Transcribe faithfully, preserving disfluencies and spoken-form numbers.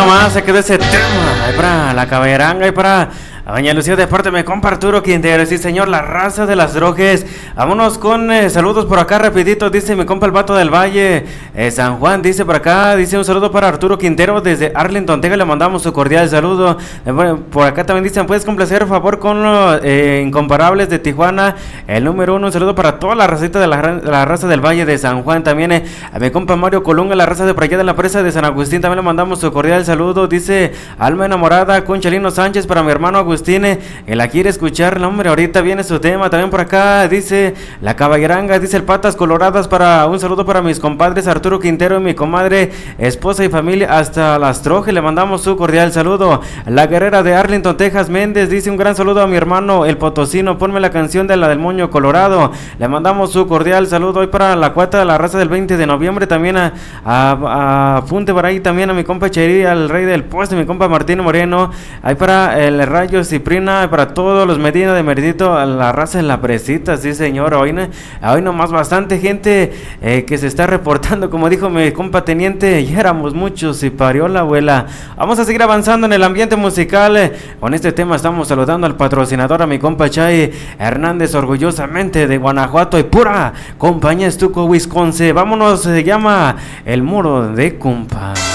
nomás se quedó ese tema. Ahí para la caberanga, ahí para doña Lucía de parte me compa Arturo Quintero, sí señor, la raza de las drogues. Vámonos con eh, saludos por acá rapidito, dice mi compa el Vato del Valle, eh, San Juan, dice por acá, dice un saludo para Arturo Quintero desde Arlington, Texas, le mandamos su cordial saludo. Eh, bueno, por acá también dicen, puedes complacer por favor con los eh, incomparables de Tijuana, el número uno, un saludo para toda la racita de la, de la raza del Valle de San Juan, también eh, a mi compa Mario Colunga, la raza de por allá de la presa de San Agustín, también le mandamos su cordial saludo. Dice Alma Enamorada con Chalino Sánchez para mi hermano Agustín, que la quiere escuchar, no, hombre, ahorita viene su tema. También por acá dice la caballeranga, dice el Patas Coloradas, para un saludo para mis compadres Arturo Quintero y mi comadre, esposa y familia hasta Las Trojes, le mandamos su cordial saludo. La Guerrera de Arlington, Texas, Méndez, dice un gran saludo a mi hermano el Potosino, ponme la canción de la del Moño Colorado, le mandamos su cordial saludo. Hoy para la cuata de la raza del veinte de noviembre, también a, a, a apunte por ahí también a mi compa Cherí, al Rey del Poste, mi compa Martín Moreno, ahí para el Rayo Ciprina, para todos los Medina de Meridito, a la raza en la presita, sí señor. Hoy, no, hoy nomás bastante gente eh, que se está reportando, como dijo mi compa Teniente, ya éramos muchos y parió la abuela. Vamos a seguir avanzando en el ambiente musical, eh, con este tema estamos saludando al patrocinador, a mi compa Chay Hernández, orgullosamente de Guanajuato y pura compañía Estuco Wisconsin. Vámonos, se llama El Muro de Compa.